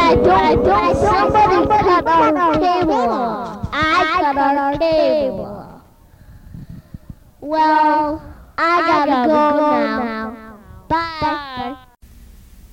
Somebody cut our cable. I cut our cable. Well, I gotta go now. Bye.